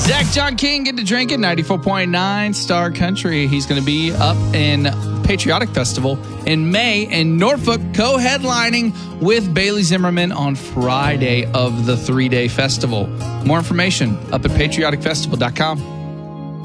Zach John King, Get to Drinking, 94.9 Star Country. He's going to be up in Patriotic Festival in May in Norfolk, co-headlining with Bailey Zimmerman on Friday of the 3-day festival. More information up at patrioticfestival.com.